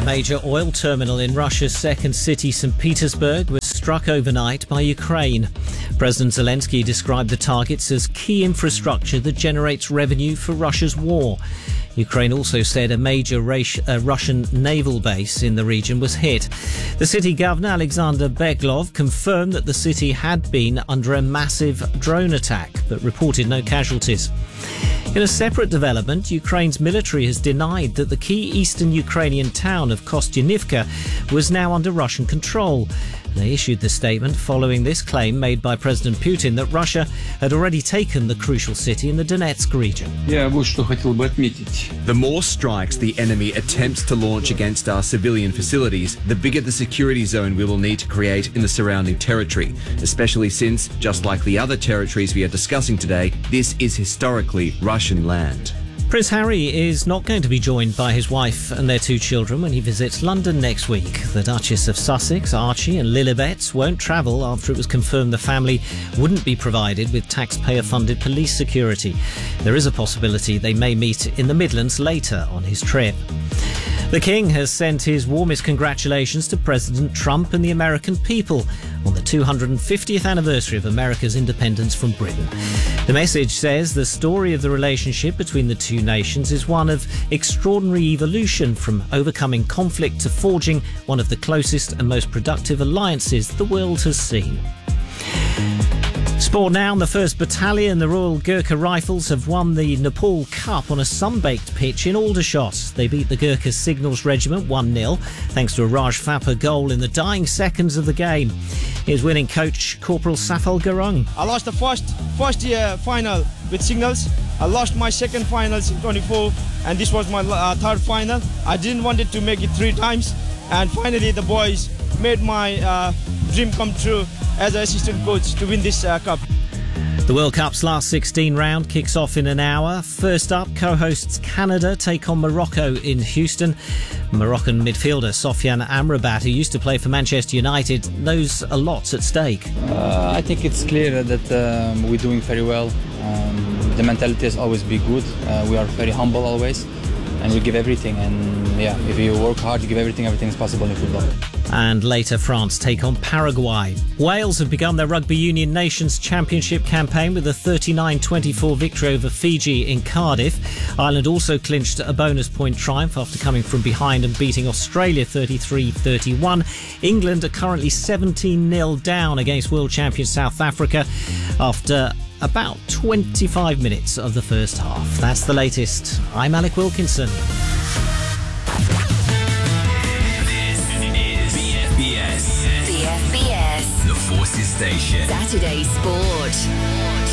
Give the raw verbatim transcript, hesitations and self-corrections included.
A major oil terminal in Russia's second city, Saint Petersburg, was struck overnight by Ukraine. President Zelensky described the targets as key infrastructure that generates revenue for Russia's war. Ukraine also said a major Russian naval base in the region was hit. The city governor, Alexander Beglov, confirmed that the city had been under a massive drone attack, but reported no casualties. In a separate development, Ukraine's military has denied that the key eastern Ukrainian town of Kostyanivka was now under Russian control. They issued the statement following this claim made by President Putin that Russia had already taken the crucial city in the Donetsk region. The more strikes the enemy attempts to launch against our civilian facilities, the bigger the security zone we will need to create in the surrounding territory, especially since, just like the other territories we are discussing today, this is historically Russian land. Prince Harry is not going to be joined by his wife and their two children when he visits London next week. The Duchess of Sussex, Archie and Lilibet won't travel after it was confirmed the family wouldn't be provided with taxpayer-funded police security. There is a possibility they may meet in the Midlands later on his trip. The King has sent his warmest congratulations to President Trump and the American people on the two hundred fiftieth anniversary of America's independence from Britain. The message says the story of the relationship between the two nations is one of extraordinary evolution, from overcoming conflict to forging one of the closest and most productive alliances the world has seen. Sport now. The first Battalion, the Royal Gurkha Rifles, have won the Nepal Cup on a sun-baked pitch in Aldershot. They beat the Gurkha Signals Regiment one nil thanks to a Raj Thapar goal in the dying seconds of the game. Here's winning coach Corporal Safal Gurung. I lost the first first year final with Signals. I lost my second finals in twenty-four, and this was my uh, third final. I didn't want it to make it three times, and finally the boys made my uh, dream come true as an assistant coach to win this uh, cup. The World Cup's last sixteen round kicks off in an hour. First up, co-hosts Canada take on Morocco in Houston. Moroccan midfielder Sofiane Amrabat, who used to play for Manchester United, knows a lot's at stake. Uh, I think it's clear that um, we're doing very well. Um, the mentality has always been good. Uh, we are very humble always, and we give everything. And yeah, if you work hard, you give everything, everything is possible in football. And later, France take on Paraguay. Wales have begun their Rugby Union Nations Championship campaign with a thirty-nine twenty-four victory over Fiji in Cardiff. Ireland also clinched a bonus point triumph after coming from behind and beating Australia thirty-three thirty-one. England are currently seventeen nil down against world champion South Africa after about twenty-five minutes of the first half. That's the latest. I'm Alec Wilkinson. B F B S, the Forces Station. Saturday Sport.